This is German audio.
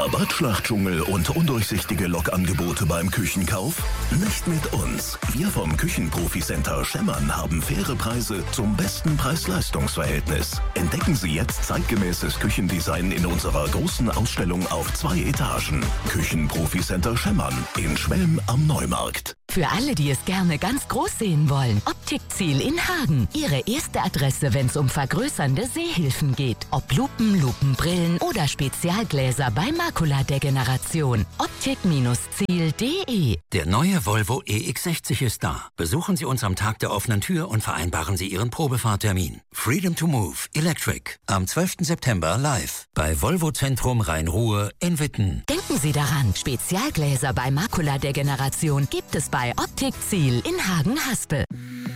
Rabattschlachtdschungel und undurchsichtige Lokangebote beim Küchenkauf? Nicht mit uns. Wir vom Küchenprofi-Center Schemmern haben faire Preise zum besten Preis-Leistungs-Verhältnis. Entdecken Sie jetzt zeitgemäßes Küchendesign in unserer großen Ausstellung auf 2 Etagen. Küchenprofi-Center Schemmern in Schwelm am Neumarkt. Für alle, die es gerne ganz groß sehen wollen, Optikziel in Hagen. Ihre erste Adresse, wenn es um vergrößernde Sehhilfen geht. Ob Lupen, Lupenbrillen oder Spezialgläser bei Makuladegeneration. Optik-Ziel.de. Der neue Volvo EX60 ist da. Besuchen Sie uns am Tag der offenen Tür und vereinbaren Sie Ihren Probefahrtermin. Freedom to Move Electric. Am 12. September live. Bei Volvo Zentrum Rhein-Ruhr in Witten. Denken Sie daran, Spezialgläser bei Makuladegeneration gibt es bei Optikziel in Hagen-Haspe.